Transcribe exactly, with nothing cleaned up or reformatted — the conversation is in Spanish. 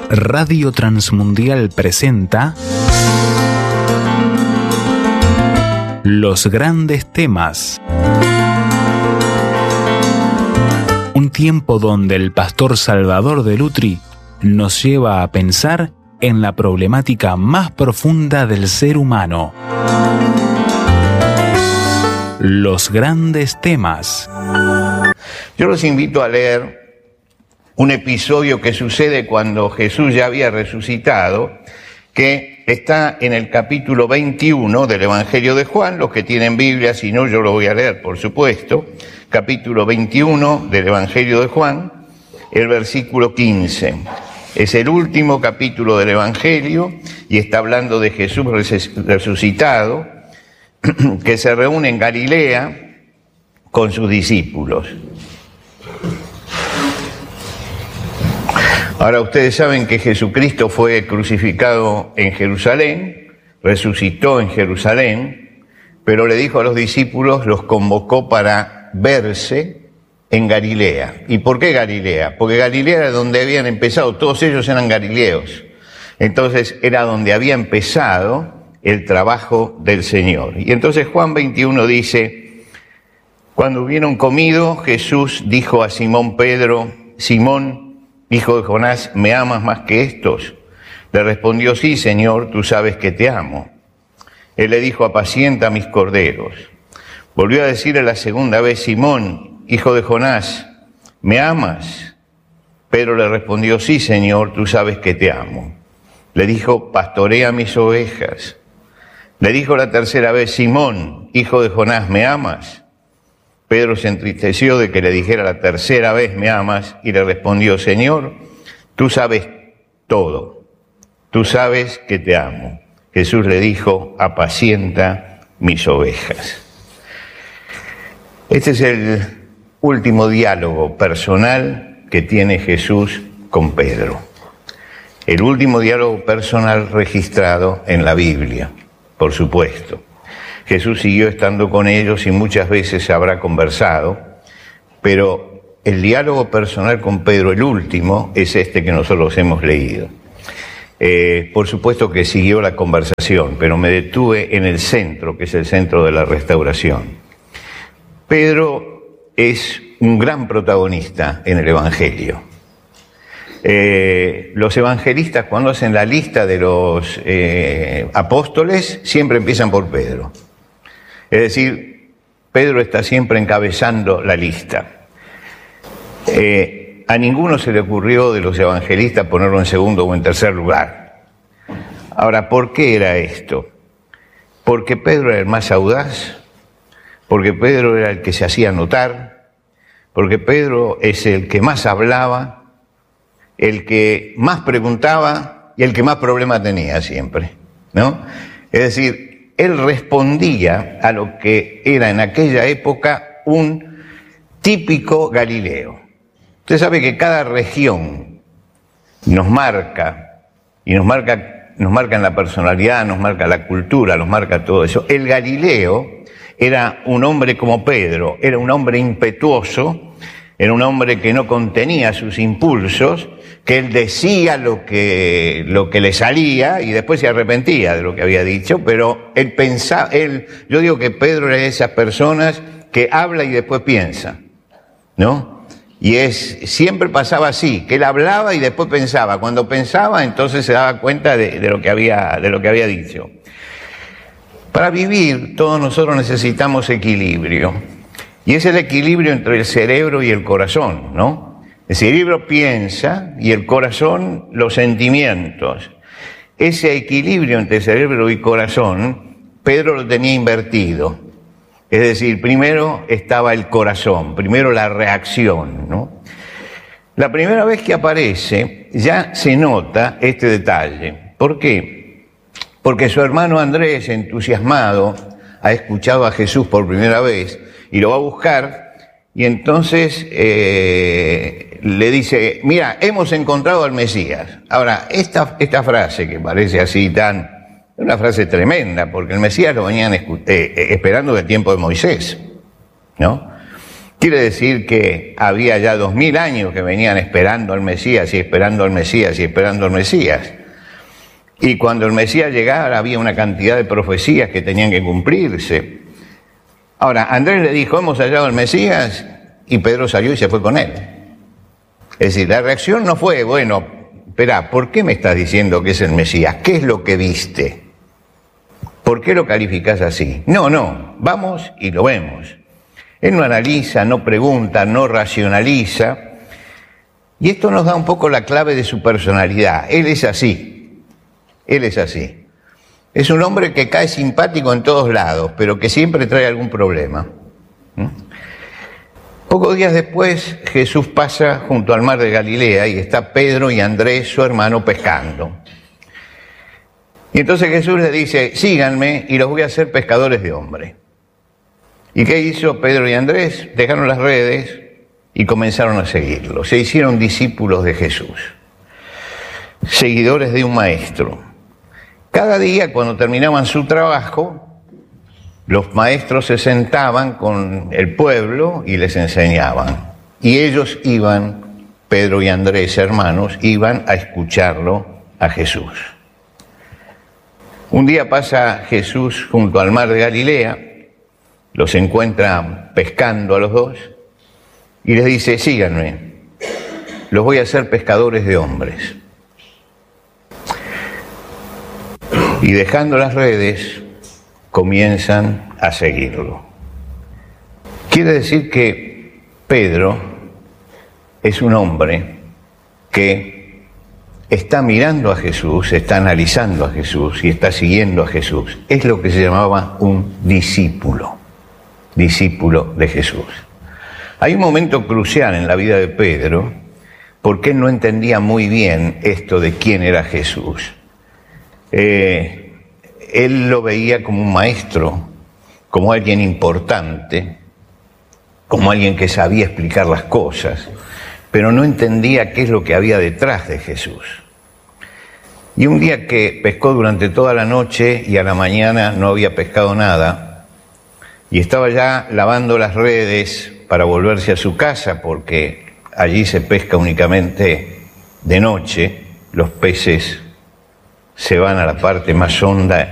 Radio Transmundial presenta Los Grandes Temas. Un tiempo donde el pastor Salvador de Lutri nos lleva a pensar en la problemática más profunda del ser humano. Los Grandes Temas. Yo los invito a leer un episodio que sucede cuando Jesús ya había resucitado, que está en el capítulo veintiuno del Evangelio de Juan. Los que tienen Biblia, si no yo lo voy a leer, por supuesto. Capítulo veintiuno del Evangelio de Juan, el versículo quince. Es el último capítulo del Evangelio y está hablando de Jesús resucitado, que se reúne en Galilea con sus discípulos. Ahora ustedes saben que Jesucristo fue crucificado en Jerusalén, resucitó en Jerusalén, pero le dijo a los discípulos, los convocó para verse en Galilea. ¿Y por qué Galilea? Porque Galilea era donde habían empezado, todos ellos eran galileos. Entonces era donde había empezado el trabajo del Señor. Y entonces Juan veintiuno dice, cuando hubieron comido, Jesús dijo a Simón Pedro, Simón, hijo de Jonás, ¿me amas más que estos? Le respondió, sí, Señor, tú sabes que te amo. Él le dijo, apacienta mis corderos. Volvió a decirle la segunda vez, Simón, hijo de Jonás, ¿me amas? Pedro le respondió, sí, Señor, tú sabes que te amo. Le dijo, pastorea mis ovejas. Le dijo la tercera vez, Simón, hijo de Jonás, ¿me amas? Pedro se entristeció de que le dijera la tercera vez, ¿me amas? Y le respondió, Señor, tú sabes todo, tú sabes que te amo. Jesús le dijo, apacienta mis ovejas. Este es el último diálogo personal que tiene Jesús con Pedro. El último diálogo personal registrado en la Biblia, por supuesto. Jesús siguió estando con ellos y muchas veces se habrá conversado, pero el diálogo personal con Pedro, el último, es este que nosotros hemos leído. Eh, por supuesto que siguió la conversación, pero me detuve en el centro, que es el centro de la restauración. Pedro es un gran protagonista en el Evangelio. Eh, los evangelistas, cuando hacen la lista de los eh, apóstoles, siempre empiezan por Pedro. Es decir, Pedro está siempre encabezando la lista. Eh, a ninguno se le ocurrió de los evangelistas ponerlo en segundo o en tercer lugar. Ahora, ¿por qué era esto? Porque Pedro era el más audaz, porque Pedro era el que se hacía notar, porque Pedro es el que más hablaba, el que más preguntaba y el que más problemas tenía siempre, ¿no? Es decir, él respondía a lo que era en aquella época un típico Galileo. Usted sabe que cada región nos marca, y nos marca, nos marca en la personalidad, nos marca la cultura, nos marca todo eso. El Galileo era un hombre como Pedro, era un hombre impetuoso, era un hombre que no contenía sus impulsos, que él decía lo que, lo que le salía y después se arrepentía de lo que había dicho, pero él pensaba, él, yo digo que Pedro era de esas personas que habla y después piensa, ¿no? Y es, siempre pasaba así, que él hablaba y después pensaba, cuando pensaba entonces se daba cuenta de, de lo que había, de lo que había dicho. Para vivir todos nosotros necesitamos equilibrio, y es el equilibrio entre el cerebro y el corazón, ¿no? El cerebro piensa y el corazón los sentimientos. Ese equilibrio entre cerebro y corazón, Pedro lo tenía invertido. Es decir, primero estaba el corazón, primero la reacción, ¿no? La primera vez que aparece ya se nota este detalle. ¿Por qué? Porque su hermano Andrés, entusiasmado, ha escuchado a Jesús por primera vez y lo va a buscar. Y entonces eh, le dice, mira, hemos encontrado al Mesías. Ahora, esta, esta frase que parece así tan, es una frase tremenda, porque el Mesías lo venían eh, esperando del tiempo de Moisés, ¿no? Quiere decir que había ya dos mil años que venían esperando al Mesías y esperando al Mesías y esperando al Mesías. Y cuando el Mesías llegara había una cantidad de profecías que tenían que cumplirse. Ahora, Andrés le dijo, hemos hallado al Mesías, y Pedro salió y se fue con él. Es decir, la reacción no fue, bueno, espera, ¿por qué me estás diciendo que es el Mesías? ¿Qué es lo que viste? ¿Por qué lo calificás así? No, no, vamos y lo vemos. Él no analiza, no pregunta, no racionaliza. Y esto nos da un poco la clave de su personalidad. Él es así. Él es así. Es un hombre que cae simpático en todos lados, pero que siempre trae algún problema. ¿Mm? Pocos días después, Jesús pasa junto al mar de Galilea y está Pedro y Andrés, su hermano, pescando. Y entonces Jesús les dice, síganme y los voy a hacer pescadores de hombres. ¿Y qué hizo Pedro y Andrés? Dejaron las redes y comenzaron a seguirlo. Se hicieron discípulos de Jesús, seguidores de un maestro. Cada día, cuando terminaban su trabajo, los maestros se sentaban con el pueblo y les enseñaban. Y ellos iban, Pedro y Andrés, hermanos, iban a escucharlo a Jesús. Un día pasa Jesús junto al mar de Galilea, los encuentra pescando a los dos y les dice, síganme, los voy a hacer pescadores de hombres. Y dejando las redes, comienzan a seguirlo. Quiere decir que Pedro es un hombre que está mirando a Jesús, está analizando a Jesús y está siguiendo a Jesús. Es lo que se llamaba un discípulo, discípulo de Jesús. Hay un momento crucial en la vida de Pedro, porque él no entendía muy bien esto de quién era Jesús. Eh, él lo veía como un maestro, como alguien importante, como alguien que sabía explicar las cosas, pero no entendía qué es lo que había detrás de Jesús. Y un día que pescó durante toda la noche y a la mañana no había pescado nada, y estaba ya lavando las redes para volverse a su casa, porque allí se pesca únicamente de noche, los peces se van a la parte más honda